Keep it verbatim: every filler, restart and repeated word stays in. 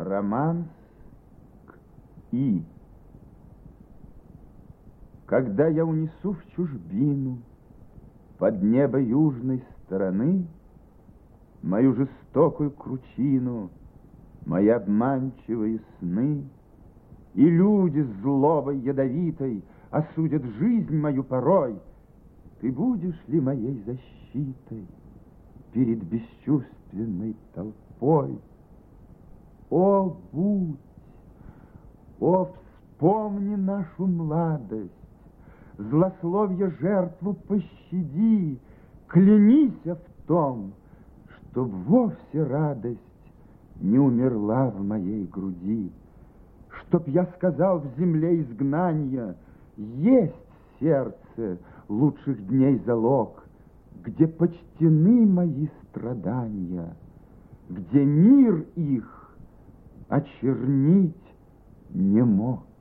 Романс к И. Когда я унесу в чужбину под небо южной стороны мою жестокую кручину, мои обманчивые сны, и люди с злобой ядовитой осудят жизнь мою порой, ты будешь ли моей защитой перед бесчувственной толпой? О, будь! О, вспомни нашу младость, злословья жертву пощади, клянись в том, чтоб вовсе радость не умерла в моей груди, чтоб я сказал в земле изгнания: есть сердце лучших дней залог, где почтены мои страдания, где мир их очернить не мог.